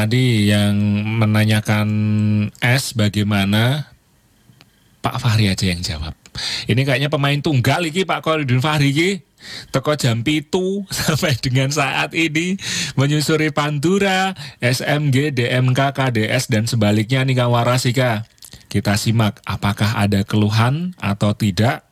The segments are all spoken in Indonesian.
tadi yang menanyakan S bagaimana, Pak Fahri aja yang jawab. Ini kayaknya pemain tunggal iki Pak Khalidun Fahri iki. Teko jam 7 sampai dengan saat ini menyusuri Pantura, SMG, DMK, KDS dan sebaliknya nih Kawarasika. Kita simak apakah ada keluhan atau tidak.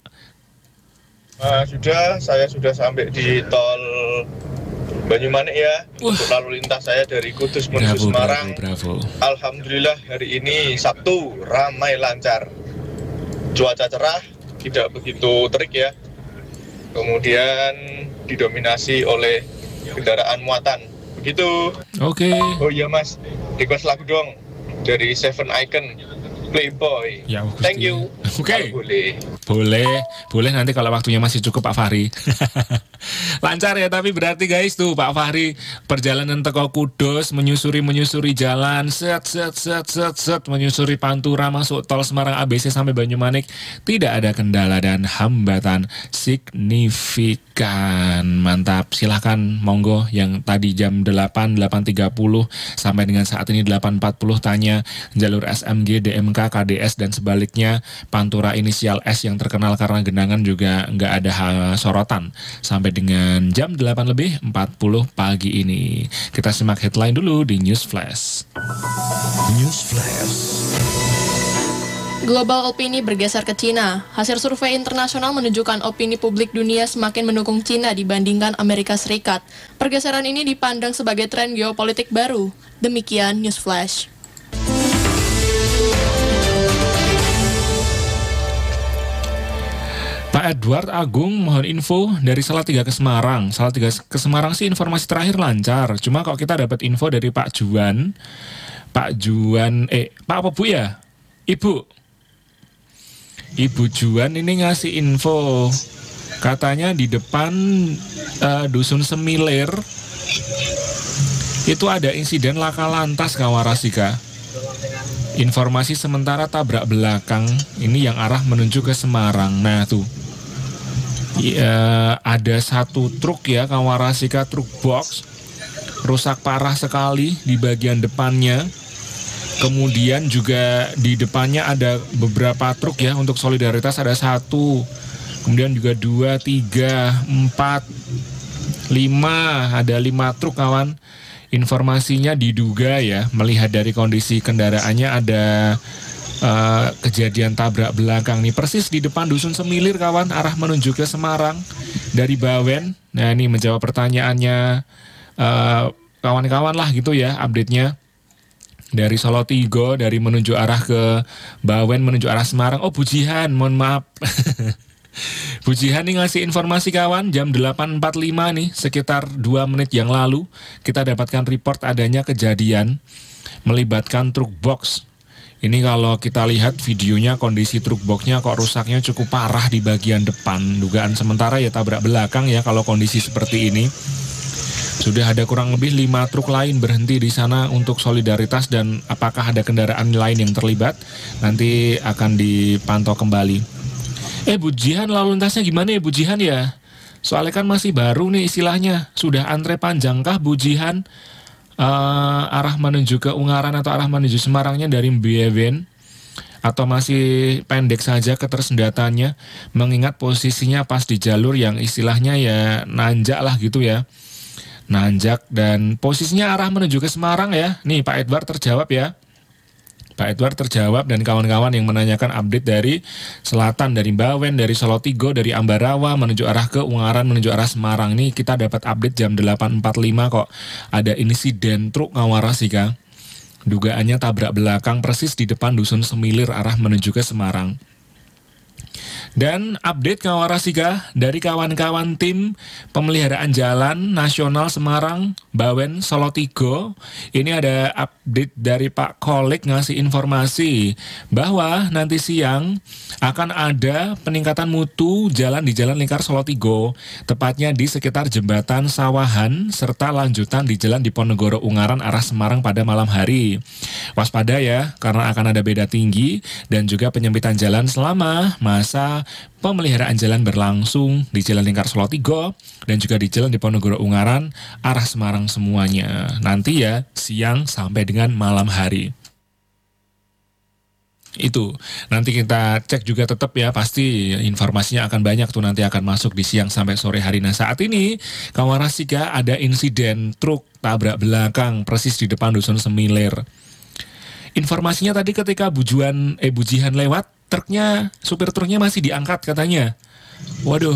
Saya sudah sampai di tol Banyumanik ya. Untuk lalu lintas saya dari Kudus menuju Semarang. Bravo. Alhamdulillah hari ini Sabtu ramai lancar. Cuaca cerah, tidak begitu terik ya. Kemudian didominasi oleh kendaraan muatan. Begitu. Oke. Oh iya Mas, request lagu dong dari Seven Icon Playboy. Ya, thank you. Oke. Boleh nanti kalau waktunya masih cukup Pak Fahri. Lancar ya, tapi berarti guys tuh Pak Fahri perjalanan teko Kudus menyusuri jalan set menyusuri Pantura masuk tol Semarang ABC sampai Banyumanik tidak ada kendala dan hambatan signifikan. Mantap, silahkan monggo yang tadi jam 8.30 sampai dengan saat ini 8.40 tanya jalur SMG, DMK, KDS dan sebaliknya Pantura inisial S yang terkenal karena genangan juga nggak ada sorotan sampai dengan jam 8:40 pagi ini. Kita simak headline dulu di News Flash. Global opini bergeser ke Cina. Hasil survei internasional menunjukkan opini publik dunia semakin mendukung Cina dibandingkan Amerika Serikat. Pergeseran ini dipandang sebagai tren geopolitik baru. Demikian News Flash. Pak Edward Agung mohon info dari Salatiga ke Semarang. Salatiga ke Semarang sih informasi terakhir lancar. Cuma kalau kita dapat info dari Pak Juan, Pak apa Bu ya? Ibu Juan ini ngasih info. Katanya di depan Dusun Semilir itu ada insiden laka lantas Kawarasika. Informasi sementara tabrak belakang ini yang arah menuju ke Semarang. Nah tuh ada satu truk ya Kawarasika, truk box rusak parah sekali di bagian depannya. Kemudian juga di depannya ada beberapa truk ya, untuk solidaritas ada 1, kemudian juga 2, 3, 4, 5, ada 5 truk kawan. Informasinya diduga ya, melihat dari kondisi kendaraannya ada kejadian tabrak belakang nih persis di depan Dusun Semilir kawan, arah menuju ke Semarang dari Bawen. Nah ini menjawab pertanyaannya kawan-kawan lah gitu ya update-nya. Dari Solo Tigo, dari menuju arah ke Bawen menuju arah Semarang. Oh Bu Jihan, mohon maaf. Bu Jihan nih ngasih informasi kawan, jam 8.45 nih, sekitar 2 menit yang lalu kita dapatkan report adanya kejadian melibatkan truk box. Ini kalau kita lihat videonya, kondisi truk boxnya kok rusaknya cukup parah di bagian depan. Dugaan sementara ya tabrak belakang ya kalau kondisi seperti ini. Sudah ada kurang lebih 5 truk lain berhenti di sana untuk solidaritas, dan apakah ada kendaraan lain yang terlibat nanti akan dipantau kembali. Bu Jihan, lalu lintasnya gimana ya Bu Jihan ya? Soalnya kan masih baru nih istilahnya. Sudah antre panjangkah Bu Jihan arah menuju ke Ungaran atau arah menuju Semarangnya dari Bawen? Atau masih pendek saja ketersendatannya, mengingat posisinya pas di jalur yang istilahnya ya nanjak lah gitu ya. Nanjak dan posisinya arah menuju ke Semarang ya. Nih Pak Edward terjawab ya. Pak Edward terjawab dan kawan-kawan yang menanyakan update dari selatan, dari Bawen, dari Solo Tigo, dari Ambarawa menuju arah ke Ungaran, menuju arah Semarang. Nih kita dapat update jam 8.45 kok. Ada insiden truk Kawarasika. Dugaannya tabrak belakang persis di depan Dusun Semilir arah menuju ke Semarang. Dan update Kawarasika dari kawan-kawan tim pemeliharaan jalan nasional Semarang, Bawen, Solo Tigo. Ini ada update dari Pak Kolik ngasih informasi bahwa nanti siang akan ada peningkatan mutu jalan di Jalan Lingkar Solo Tigo, tepatnya di sekitar Jembatan Sawahan serta lanjutan di Jalan Diponegoro Ungaran arah Semarang pada malam hari. Waspada ya, karena akan ada beda tinggi dan juga penyempitan jalan selama masa bahwa pemeliharaan jalan berlangsung di Jalan Lingkar Solo Tigo dan juga di Jalan Diponegoro Ungaran arah Semarang semuanya. Nanti ya siang sampai dengan malam hari. Itu nanti kita cek juga tetap ya, pasti informasinya akan banyak tuh, nanti akan masuk di siang sampai sore hari. Nah saat ini Kawarasika ada insiden truk tabrak belakang persis di depan Dusun Semilir. Informasinya tadi ketika Bujihan lewat, supir truknya masih diangkat katanya. Waduh.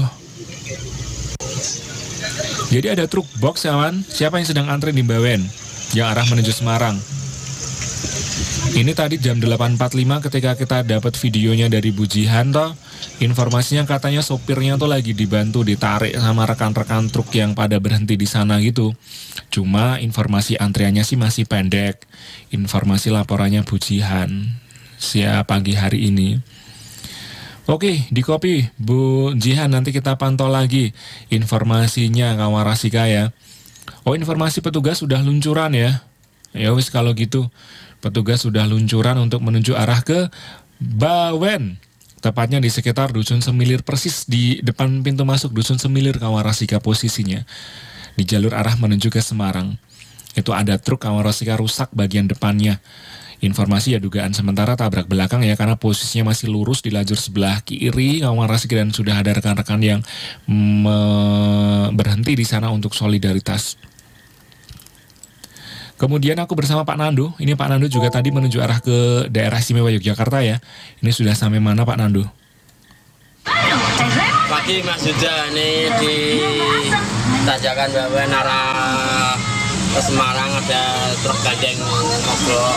Jadi ada truk box kawan, siapa yang sedang antri di Bawen yang arah menuju Semarang. Ini tadi jam 8.45 ketika kita dapat videonya dari Bujihan toh. Informasinya katanya sopirnya tuh lagi dibantu ditarik sama rekan-rekan truk yang pada berhenti di sana gitu. Cuma informasi antriannya sih masih pendek. Informasi laporannya Bujihan siap pagi hari ini. Oke, di copy Bu Jihan, nanti kita pantau lagi informasinya Kawarasika ya. Oh, informasi petugas sudah luncuran ya. Ya wis kalau gitu. Petugas sudah luncuran untuk menuju arah ke Bawen. Tepatnya di sekitar Dusun Semilir, persis di depan pintu masuk Dusun Semilir Kawarasika posisinya. Di jalur arah menuju ke Semarang. Itu ada truk Kawarasika rusak bagian depannya. Informasi ya dugaan sementara tabrak belakang ya, karena posisinya masih lurus di lajur sebelah kiri Kawarasika dan sudah ada rekan-rekan yang berhenti di sana untuk solidaritas. Kemudian aku bersama Pak Nando. Ini Pak Nando juga tadi menuju arah ke daerah istimewa Yogyakarta ya. Ini sudah sampai mana Pak Nando? Pagi Mas Yuda, ini di Tanjakan Bawen arah ke Semarang ada truk gandeng mogok.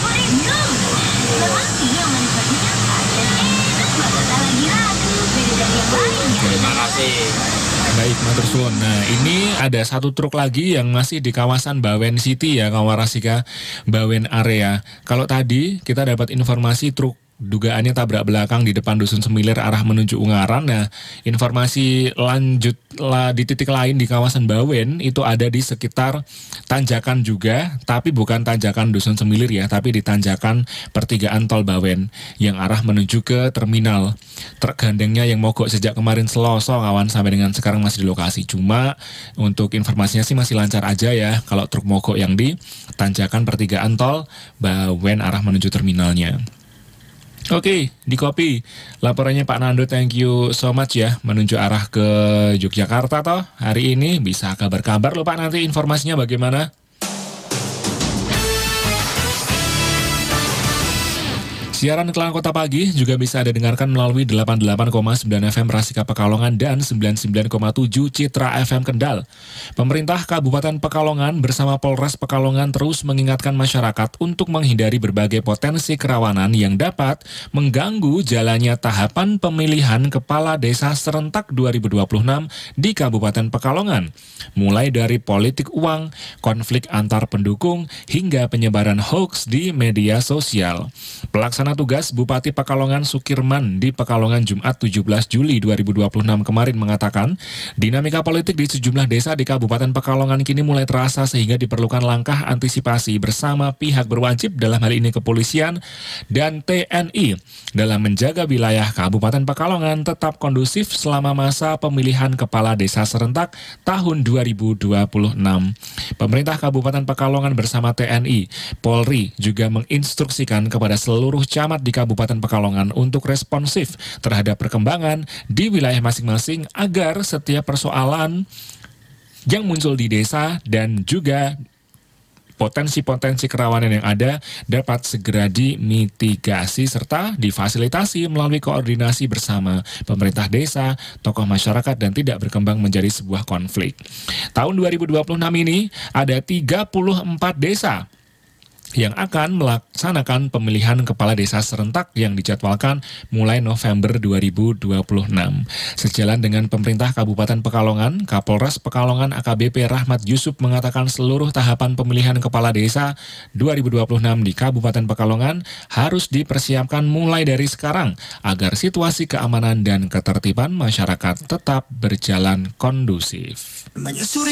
Terima kasih. Baik, matur suwun. Nah, ini ada satu truk lagi yang masih di kawasan Bawen City ya, Kawarasika, Bawen area. Kalau tadi kita dapat informasi truk dugaannya tabrak belakang di depan Dusun Semilir arah menuju Ungaran. Nah, informasi lanjut di titik lain di kawasan Bawen itu ada di sekitar tanjakan juga, tapi bukan tanjakan Dusun Semilir ya, tapi di tanjakan pertigaan tol Bawen yang arah menuju ke terminal. Truk gandengnya yang mogok sejak kemarin Selasa kawan, sampai dengan sekarang masih di lokasi. Cuma untuk informasinya sih masih lancar aja ya kalau truk mogok yang di tanjakan pertigaan tol Bawen arah menuju terminalnya. Oke, di copy laporannya Pak Nando, thank you so much ya, menuju arah ke Yogyakarta toh. Hari ini bisa kabar-kabar loh Pak, nanti informasinya bagaimana. Siaran Kelang Kota Pagi juga bisa Anda dengarkan melalui 88,9 FM Rasika Pekalongan dan 99,7 Citra FM Kendal. Pemerintah Kabupaten Pekalongan bersama Polres Pekalongan terus mengingatkan masyarakat untuk menghindari berbagai potensi kerawanan yang dapat mengganggu jalannya tahapan pemilihan Kepala Desa Serentak 2026 di Kabupaten Pekalongan. Mulai dari politik uang, konflik antar pendukung, hingga penyebaran hoax di media sosial. Pelaksana tugas Bupati Pekalongan Sukirman di Pekalongan Jumat 17 Juli 2026 kemarin mengatakan, dinamika politik di sejumlah desa di Kabupaten Pekalongan kini mulai terasa sehingga diperlukan langkah antisipasi bersama pihak berwajib, dalam hal ini kepolisian dan TNI, dalam menjaga wilayah Kabupaten Pekalongan tetap kondusif selama masa pemilihan Kepala Desa Serentak tahun 2026. Pemerintah Kabupaten Pekalongan bersama TNI, Polri juga menginstruksikan kepada seluruh camat di Kabupaten Pekalongan untuk responsif terhadap perkembangan di wilayah masing-masing agar setiap persoalan yang muncul di desa dan juga potensi-potensi kerawanan yang ada dapat segera dimitigasi serta difasilitasi melalui koordinasi bersama pemerintah desa, tokoh masyarakat, dan tidak berkembang menjadi sebuah konflik. Tahun 2026 ini ada 34 desa yang akan melaksanakan pemilihan Kepala Desa Serentak yang dijadwalkan mulai November 2026. Sejalan dengan pemerintah Kabupaten Pekalongan, Kapolres Pekalongan AKBP Rahmat Yusuf mengatakan seluruh tahapan pemilihan Kepala Desa 2026 di Kabupaten Pekalongan harus dipersiapkan mulai dari sekarang agar situasi keamanan dan ketertiban masyarakat tetap berjalan kondusif. Menyusuri